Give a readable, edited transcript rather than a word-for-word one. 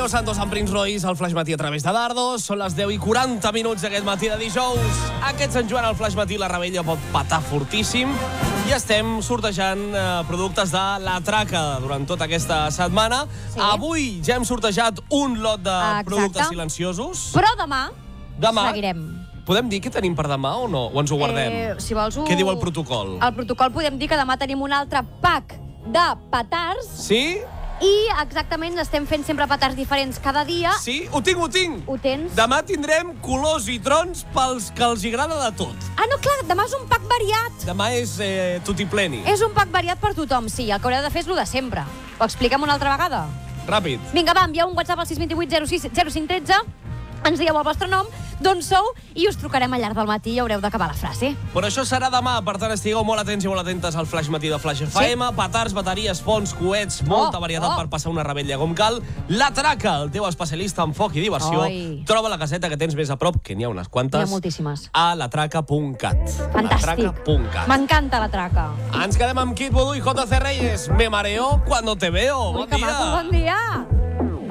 Santos amb Prince Royce, el Flash Matí a través de Dardos. Són les 10:40 d'aquest matí de dijous. Aquest Sant Joan, al Flash Matí, la rebella pot patar fortíssim. I estem sortejant productes de La Traca durant tota aquesta setmana. Sí. Avui ja hem sortejat un lot de productes silenciosos. Però demà seguirem. Podem dir què tenim per demà o no? O ens ho guardem? Si vols, Què diu el protocol? El protocol podem dir que demà tenim un altre pack de petards. Sí? I exactament estem fent sempre petards diferents cada dia. Sí? Ho tinc! Ho tens? Demà tindrem colors i trons pels que els agrada de tot. Ah, no, clar, demà és un pack variat. Demà és tutti pleni. És un pack variat per tothom, sí. El que haureu de fer és el de sempre. Ho expliquem una altra vegada? Ràpid. Vinga, va, envieu un WhatsApp al 628 06 0513. Ens dieu el vostre nom, d'on sou, i us trucarem al llarg del matí i haureu d'acabar la frase. Però això serà demà, per tant, estigueu molt atents i molt atentes al Flash Matí de Flash FM. Sí. Petards, bateries, fonts, coets, molta varietat per passar una rebella com cal. La Traca, el teu especialista en foc i diversió. Troba la caseta que tens més a prop, que n'hi ha unes quantes. N'hi ha moltíssimes. A latraca.cat. Fantàstic. M'encanta La Traca. Ens quedem amb Kid Voodoo i JC Reyes. Me mareo cuando te veo. Bon dia. Bon dia.